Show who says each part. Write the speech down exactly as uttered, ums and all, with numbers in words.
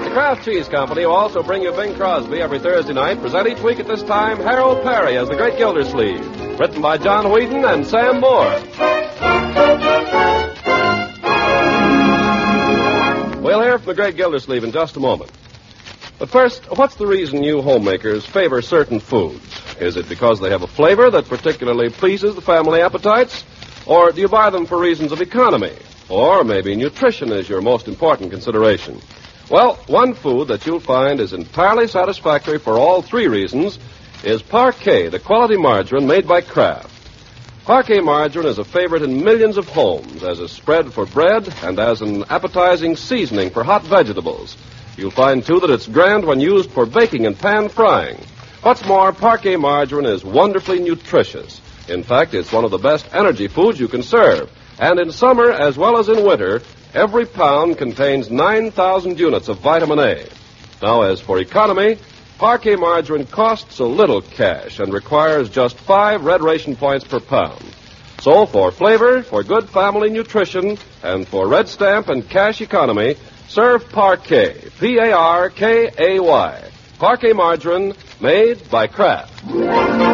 Speaker 1: The Kraft Cheese Company, who also bring you Bing Crosby every Thursday night, present each week at this time Harold Perry as the Great Gildersleeve, written by John Whedon and Sam Moore. We'll hear from the Great Gildersleeve in just a moment. But first, what's the reason you homemakers favor certain foods? Is it because they have a flavor that particularly pleases the family appetites? Or do you buy them for reasons of economy? Or maybe nutrition is your most important consideration? Well, one food that you'll find is entirely satisfactory for all three reasons is Parquet, the quality margarine made by Kraft. Parquet margarine is a favorite in millions of homes as a spread for bread and as an appetizing seasoning for hot vegetables. You'll find, too, that it's grand when used for baking and pan frying. What's more, Parquet margarine is wonderfully nutritious. In fact, it's one of the best energy foods you can serve. And in summer as well as in winter, every pound contains nine thousand units of vitamin A. Now, as for economy, Parquet margarine costs a little cash and requires just five red ration points per pound. So for flavor, for good family nutrition, and for red stamp and cash economy, serve Parquet, P A R K A Y. Parquet margarine made by Kraft.